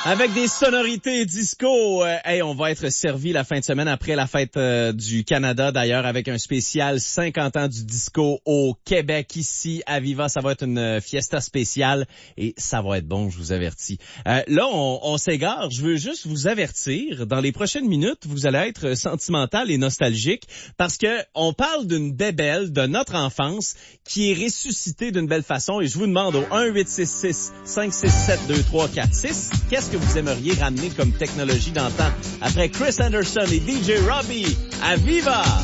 Avec des sonorités disco, on va être servi la fin de semaine après la fête du Canada, d'ailleurs, avec un spécial 50 ans du disco au Québec, ici à Viva. Ça va être une fiesta spéciale et ça va être bon, je vous avertis. Là, on s'égare. Je veux juste vous avertir, dans les prochaines minutes, vous allez être sentimental et nostalgique parce que on parle d'une bébelle de notre enfance qui est ressuscitée d'une belle façon et je vous demande au 1-866-567-2346, qu'est-ce que vous aimeriez ramener comme technologie d'antan après Chris Anderson et DJ Robbie à Viva?